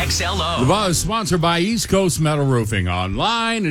XLO. The Buzz, sponsored by East Coast Metal Roofing, online at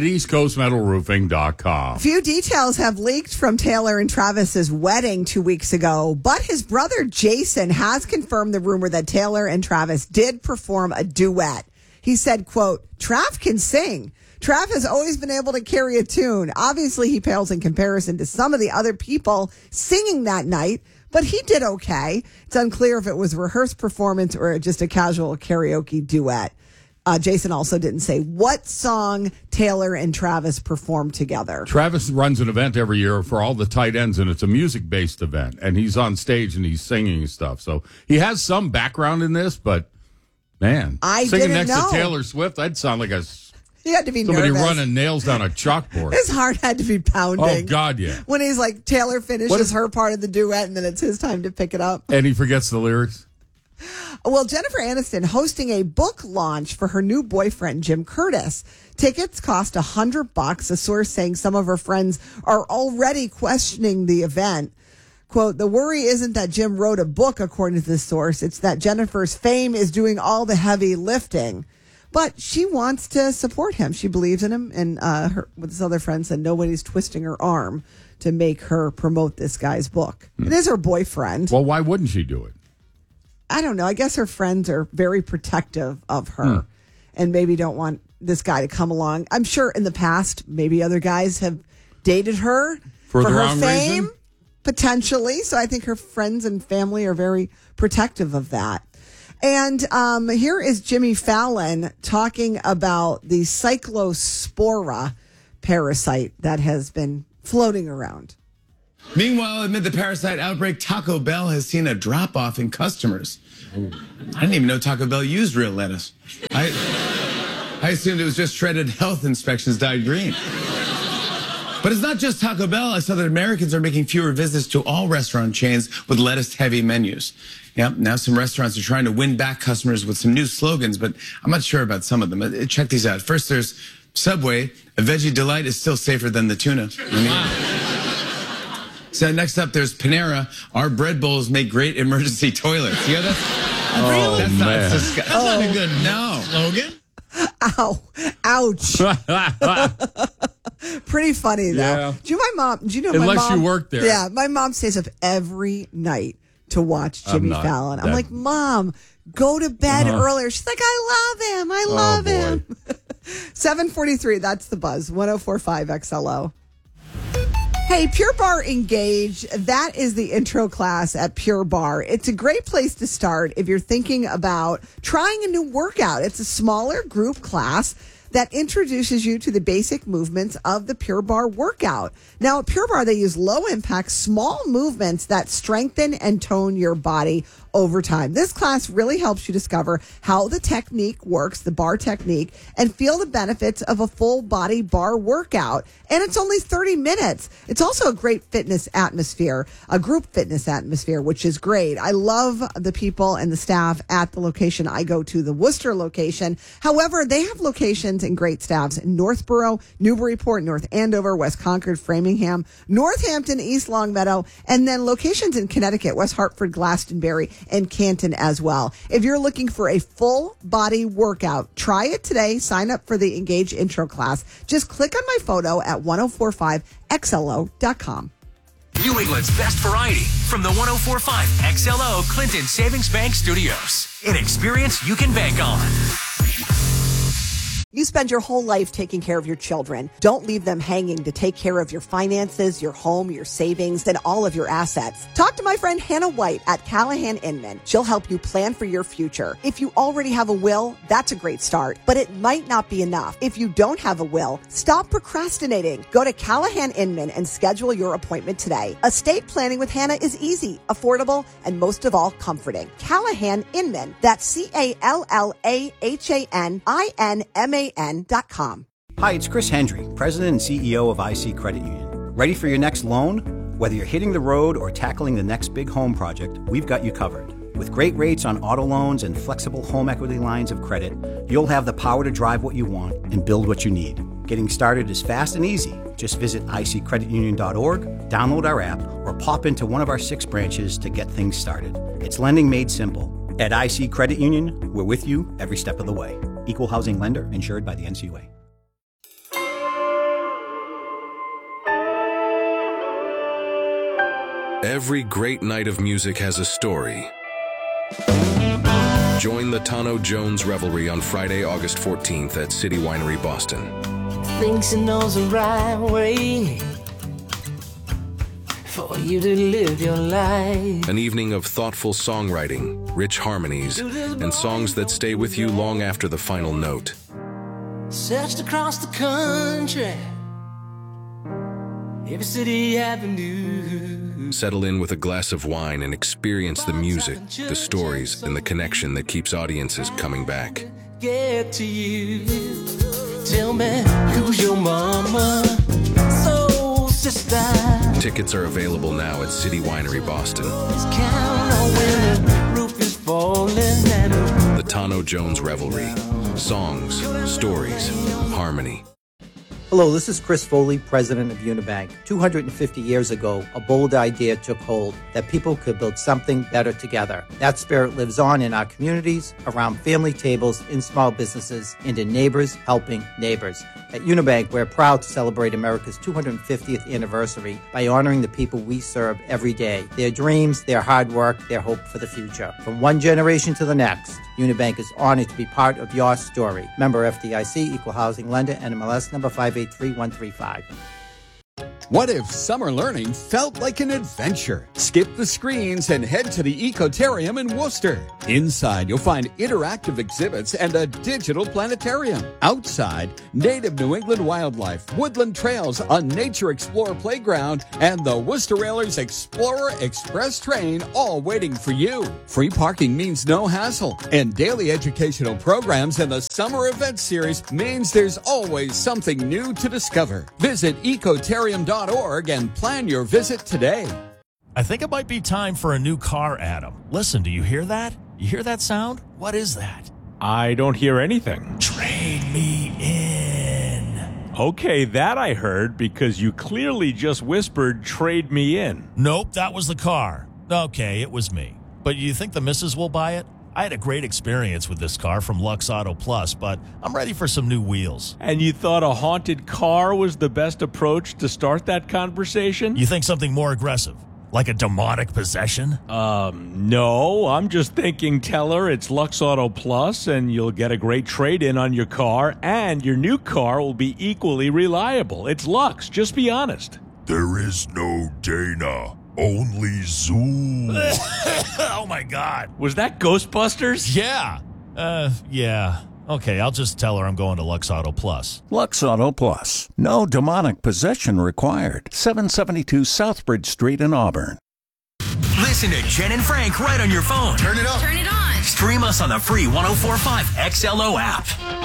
eastcoastmetalroofing.com. Few details have leaked from Taylor and Travis's wedding 2 weeks ago, but his brother Jason has confirmed the rumor that Taylor and Travis did perform a duet. He said, quote, "Trav can sing. Trav has always been able to carry a tune. Obviously, he pales in comparison to some of the other people singing that night, but he did okay. It's unclear if it was a rehearsed performance or just a casual karaoke duet." Jason also didn't say what song Taylor and Travis performed together. Travis runs an event every year for all the tight ends, and it's a music-based event, and he's on stage and he's singing and stuff. So he has some background in this, but, man, singing next to Taylor Swift, I'd sound like he had to be somebody nervous. running nails down a chalkboard. His heart had to be pounding. Oh, God, yeah. When he's like, Taylor finishes her part of the duet, and then it's his time to pick it up. And he forgets the lyrics. Well, Jennifer Aniston hosting a book launch for her new boyfriend, Jim Curtis. Tickets cost $100. A source saying some of her friends are already questioning the event. Quote, "The worry isn't that Jim wrote a book, according to this source. It's that Jennifer's fame is doing all the heavy lifting." But she wants to support him. She believes in him. And with his other friend said nobody's twisting her arm to make her promote this guy's book. It is her boyfriend. Well, why wouldn't she do it? I don't know. I guess her friends are very protective of her and maybe don't want this guy to come along. I'm sure in the past, maybe other guys have dated her for the her wrong fame, reason? Potentially. So I think her friends and family are very protective of that. And here is Jimmy Fallon talking about the Cyclospora parasite that has been floating around. Meanwhile, amid the parasite outbreak, Taco Bell has seen a drop-off in customers. I didn't even know Taco Bell used real lettuce. I assumed it was just shredded health inspections dyed green. But it's not just Taco Bell. I saw that Americans are making fewer visits to all restaurant chains with lettuce-heavy menus. Yep, now some restaurants are trying to win back customers with some new slogans, but I'm not sure about some of them. Check these out. First, there's Subway. A veggie delight is still safer than the tuna. So next up, there's Panera. Our bread bowls make great emergency toilets. Yeah, that's man. That's not a good slogan. Ow. Ouch. Pretty funny, though. Yeah. Do you know my mom? Unless you work there. Yeah, my mom stays up every night to watch Jimmy Fallon. I'm like, Mom, go to bed earlier. She's like, I love him. I love him. 7:43, that's the Buzz. 104.5 XLO. Hey, Pure Barre Engage, that is the intro class at Pure Barre. It's a great place to start if you're thinking about trying a new workout. It's a smaller group class that introduces you to the basic movements of the Pure Barre workout. Now, at Pure Barre, they use low-impact, small movements that strengthen and tone your body over time. This class really helps you discover how the technique works, the barre technique, and feel the benefits of a full-body barre workout. And it's only 30 minutes. It's also a great fitness atmosphere, a group fitness atmosphere, which is great. I love the people and the staff at the location I go to, the Worcester location. However, they have locations and great staffs in Northborough, Newburyport, North Andover, West Concord, Framingham, Northampton, East Longmeadow, and then locations in Connecticut, West Hartford, Glastonbury, and Canton as well. If you're looking for a full body workout, try it today. Sign up for the Engage intro class. Just click on my photo at 1045XLO.com. New England's best variety from the 104.5 XLO Clinton Savings Bank Studios. An experience you can bank on. You spend your whole life taking care of your children. Don't leave them hanging to take care of your finances, your home, your savings, and all of your assets. Talk to my friend Hannah White at Callahan Inman. She'll help you plan for your future. If you already have a will, that's a great start, but it might not be enough. If you don't have a will, stop procrastinating. Go to Callahan Inman and schedule your appointment today. Estate planning with Hannah is easy, affordable, and most of all, comforting. Callahan Inman. That's CALLAHANINMAN.com. Hi, it's Chris Hendry, President and CEO of IC Credit Union. Ready for your next loan? Whether you're hitting the road or tackling the next big home project, we've got you covered. With great rates on auto loans and flexible home equity lines of credit, you'll have the power to drive what you want and build what you need. Getting started is fast and easy. Just visit iccreditunion.org, download our app, or pop into one of our 6 branches to get things started. It's lending made simple. At IC Credit Union, we're with you every step of the way. Equal housing lender, insured by the NCUA. Every great night of music has a story. Join the Tano Jones Revelry on Friday, August 14th at City Winery, Boston. Thinks he knows the right way for you to live your life. An evening of thoughtful songwriting, rich harmonies, and songs that stay with you long after the final note. Searched across the country, every city avenue. Settle in with a glass of wine and experience the music, the stories, and the connection that keeps audiences coming back. Get to you. Tell me, who's your mama? Soul sister. Tickets are available now at City Winery, Boston. Count on when the roof is falling and the Tano Jones Revelry. Songs, stories, harmony. Hello, this is Chris Foley, president of Unibank. 250 years ago, a bold idea took hold that people could build something better together. That spirit lives on in our communities, around family tables, in small businesses, and in neighbors helping neighbors. At Unibank, we're proud to celebrate America's 250th anniversary by honoring the people we serve every day, their dreams, their hard work, their hope for the future. From one generation to the next, Unibank is honored to be part of your story. Member FDIC, Equal Housing Lender, NMLS number 583135. What if summer learning felt like an adventure? Skip the screens and head to the Ecotarium in Worcester. Inside, you'll find interactive exhibits and a digital planetarium. Outside, native New England wildlife, woodland trails, a Nature Explorer playground, and the Worcester Railers Explorer Express train all waiting for you. Free parking means no hassle, and daily educational programs in the summer event series means there's always something new to discover. Visit ecotarium.org and plan your visit today. I think it might be time for a new car, Adam. Listen, do you hear that? You hear that sound? What is that? I don't hear anything. Trade me in. Okay, that I heard because you clearly just whispered, trade me in. Nope, that was the car. Okay, it was me. But you think the missus will buy it? I had a great experience with this car from Lux Auto Plus, but I'm ready for some new wheels. And you thought a haunted car was the best approach to start that conversation? You think something more aggressive, like a demonic possession? No, I'm just thinking tell her it's Lux Auto Plus and you'll get a great trade-in on your car and your new car will be equally reliable. It's Lux, just be honest. There is no Dana. Only Zoom. Oh, my God. Was that Ghostbusters? Yeah. Yeah. Okay, I'll just tell her I'm going to Lux Auto Plus. Lux Auto Plus. No demonic possession required. 772 Southbridge Street in Auburn. Listen to Jen and Frank right on your phone. Turn it up. Turn it on. Stream us on the free 104.5 XLO app.